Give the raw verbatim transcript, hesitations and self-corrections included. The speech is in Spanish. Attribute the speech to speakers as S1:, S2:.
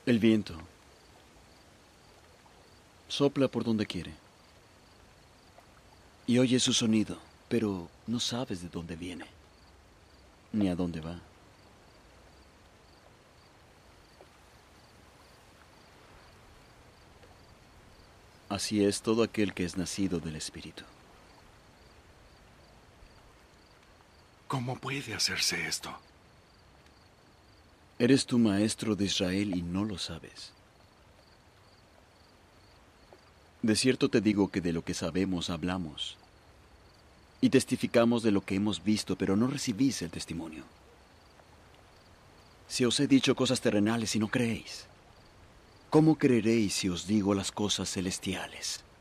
S1: El viento sopla por donde quiere y oyes su sonido, pero no sabes de dónde viene ni a dónde va. Así es todo aquel que es nacido del Espíritu.
S2: ¿Cómo puede hacerse esto?
S1: Eres tu maestro de Israel y no lo sabes. De cierto te digo que de lo que sabemos hablamos y testificamos de lo que hemos visto, pero no recibís el testimonio. Si os he dicho cosas terrenales y no creéis, ¿cómo creeréis si os digo las cosas celestiales?